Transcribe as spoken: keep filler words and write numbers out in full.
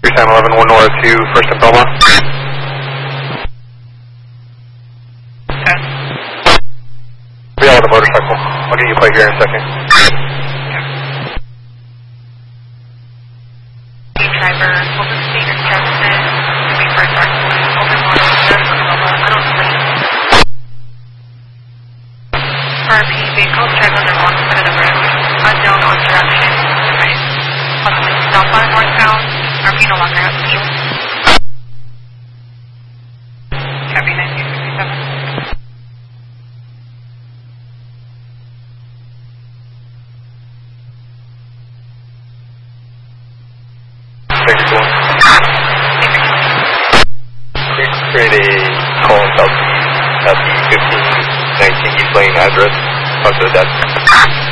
Time eleven one oh two, first in Belmont. Okay. Be out with the motorcycle. I'll get you a plate here in a second. Okay. Driver, what was the state of Justin? We first are older model, I don't believe. For our P vehicle, drive on the wrong side of the road, unknown on direction, right? Possibly southbound or northbound, or P no longer has fuel. Copy nineteen sixty-seven. Create a call in Southeast, Southeast fifteen nineteen East Lane address. Talk to the desk.